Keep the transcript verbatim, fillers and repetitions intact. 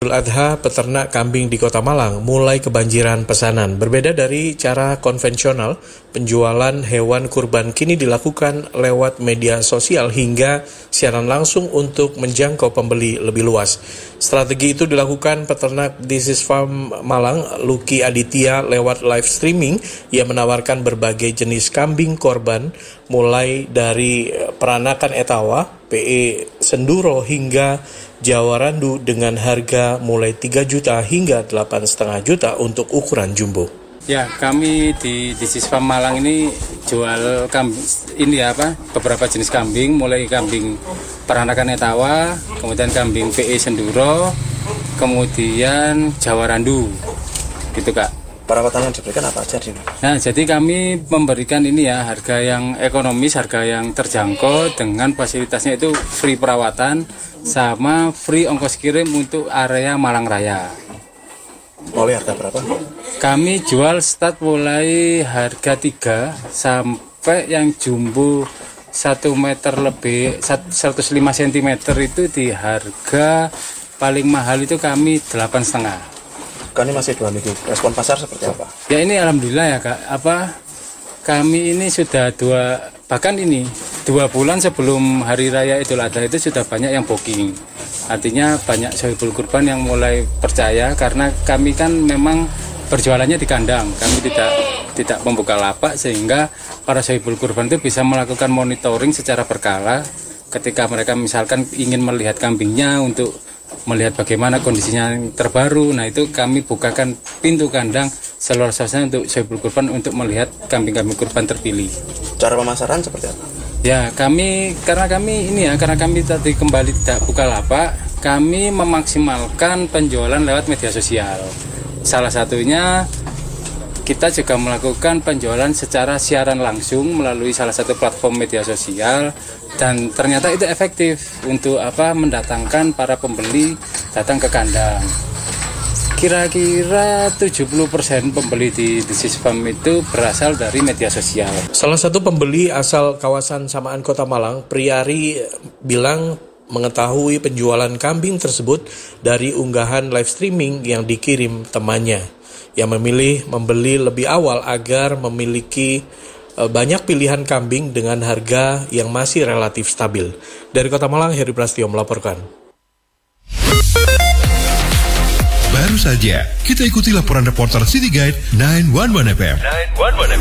Idul Adha, peternak kambing di Kota Malang mulai kebanjiran pesanan. Berbeda dari cara konvensional, penjualan hewan kurban kini dilakukan lewat media sosial hingga siaran langsung untuk menjangkau pembeli lebih luas. Strategi itu dilakukan peternak This is Farm Malang, Lucky Aditya, lewat live streaming. Ia menawarkan berbagai jenis kambing korban, mulai dari peranakan etawa, P E Senduro, hingga Jawa Randu dengan harga mulai tiga juta hingga delapan koma lima juta untuk ukuran jumbo. Ya, kami di This is Farm Malang ini jual kambing, ini apa, beberapa jenis kambing, mulai kambing peranakan etawa, kemudian kambing P E Senduro, kemudian Jawa Randu, gitu Kak. Perawatan yang diberikan apa aja? Nah, jadi kami memberikan ini ya, harga yang ekonomis, harga yang terjangkau dengan fasilitasnya itu free perawatan sama free ongkos kirim untuk area Malang Raya. Mulai harga berapa? Kami jual start mulai harga tiga sampai yang jumbo satu meter lebih, seratus lima sentimeter itu di harga paling mahal itu kami delapan setengah. Kan ini masih dua minggu, respon pasar seperti apa? Ya ini alhamdulillah ya Kak, apa kami ini sudah dua, bahkan ini dua bulan sebelum Hari Raya Idul Adha itu sudah banyak yang booking. Artinya banyak sohibul kurban yang mulai percaya karena kami kan memang berjualannya di kandang, kami tidak tidak membuka lapak sehingga para sohibul kurban itu bisa melakukan monitoring secara berkala ketika mereka misalkan ingin melihat kambingnya untuk melihat bagaimana kondisinya yang terbaru. Nah itu kami bukakan pintu kandang seluas-luasnya untuk sohibul kurban untuk melihat kambing-kambing kurban terpilih. Cara pemasaran seperti apa? Ya kami, karena kami ini ya, karena kami tadi kembali tidak buka lapak, kami memaksimalkan penjualan lewat media sosial. Salah satunya kita juga melakukan penjualan secara siaran langsung melalui salah satu platform media sosial dan ternyata itu efektif untuk apa mendatangkan para pembeli datang ke kandang. Kira-kira tujuh puluh persen pembeli di This is Farm itu berasal dari media sosial. Salah satu pembeli asal kawasan Samaan Kota Malang, Priyari, bilang mengetahui penjualan kambing tersebut dari unggahan live streaming yang dikirim temannya, yang memilih membeli lebih awal agar memiliki banyak pilihan kambing dengan harga yang masih relatif stabil. Dari Kota Malang, Heri Prastio melaporkan. Baru saja kita ikuti laporan reporter City Guide sembilan satu satu F M.